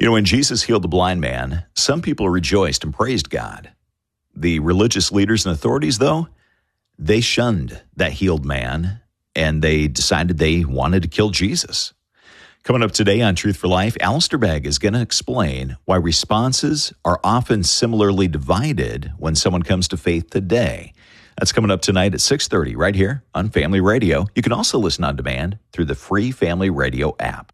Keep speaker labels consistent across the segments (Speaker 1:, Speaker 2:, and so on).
Speaker 1: You know, when Jesus healed the blind man, some people rejoiced and praised God. The religious leaders and authorities, though, they shunned that healed man, and they decided they wanted to kill Jesus. Coming up today on Truth for Life, Alistair Begg is going to explain why responses are often similarly divided when someone comes to faith today. That's coming up tonight at 6:30 right here on Family Radio. You can also listen on demand through the free Family Radio app.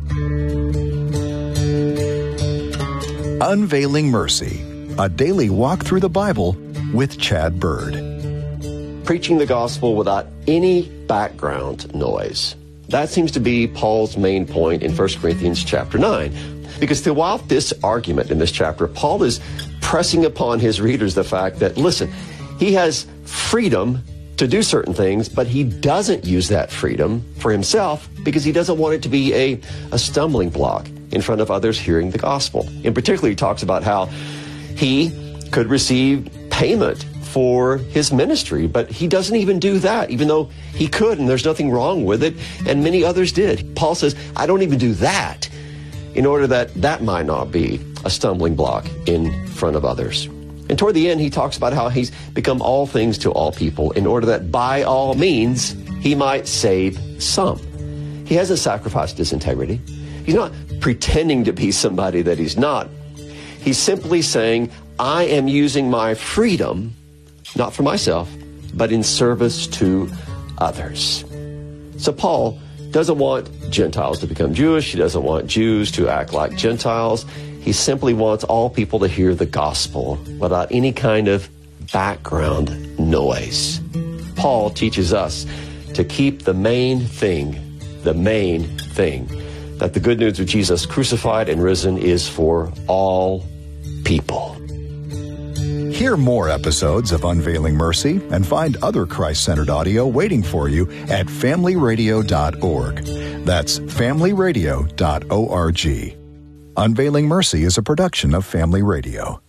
Speaker 2: Unveiling Mercy, a daily walk through the Bible with Chad Bird.
Speaker 3: Preaching the gospel without any background noise. That seems to be Paul's main point in 1 Corinthians chapter 9. Because throughout this argument in this chapter, Paul is pressing upon his readers the fact that, listen, he has freedom to do certain things, but he doesn't use that freedom for himself because he doesn't want it to be a stumbling block in front of others hearing the gospel. In particular, he talks about how he could receive payment for his ministry, but he doesn't even do that, even though he could, and there's nothing wrong with it, and many others did. Paul says, I don't even do that in order that that might not be a stumbling block in front of others. And toward the end, he talks about how he's become all things to all people in order that by all means, he might save some. He hasn't sacrificed his integrity. He's not pretending to be somebody that he's not. He's simply saying, I am using my freedom, not for myself, but in service to others. So Paul doesn't want Gentiles to become Jewish. He doesn't want Jews to act like Gentiles. He simply wants all people to hear the gospel without any kind of background noise. Paul teaches us to keep the main thing, that the good news of Jesus crucified and risen is for all people.
Speaker 2: Hear more episodes of Unveiling Mercy and find other Christ-centered audio waiting for you at familyradio.org. That's familyradio.org. Unveiling Mercy is a production of Family Radio.